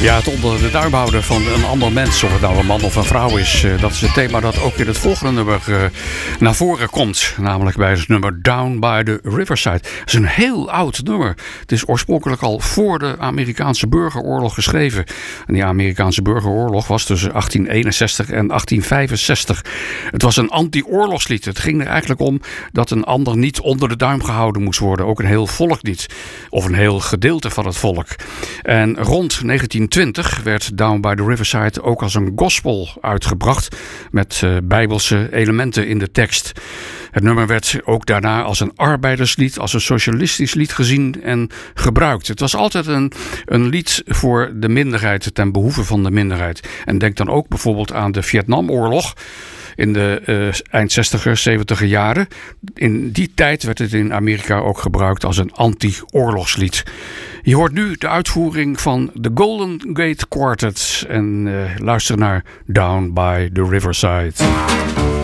Ja, het onder de duim houden van een ander mens, of het nou een man of een vrouw is, dat is het thema dat ook in het volgende nummer naar voren komt. Namelijk bij het nummer Down by the Riverside. Het is een heel oud nummer. Het is oorspronkelijk al voor de Amerikaanse burgeroorlog geschreven. En die Amerikaanse burgeroorlog was tussen 1861 en 1865. Het was een anti-oorlogslied. Het ging er eigenlijk om dat een ander niet onder de duim gehouden moest worden. Ook een heel volk niet. Of een heel gedeelte van het volk. En rond 1920 werd Down by the Riverside ook als een gospel uitgebracht met bijbelse elementen in de tekst. Het nummer werd ook daarna als een arbeiderslied, als een socialistisch lied gezien en gebruikt. Het was altijd een lied voor de minderheid, ten behoeve van de minderheid. En denk dan ook bijvoorbeeld aan de Vietnamoorlog in de eind 60er, 70er jaren. In die tijd werd het in Amerika ook gebruikt als een anti-oorlogslied. Je hoort nu de uitvoering van de Golden Gate Quartet en luister naar Down by the Riverside.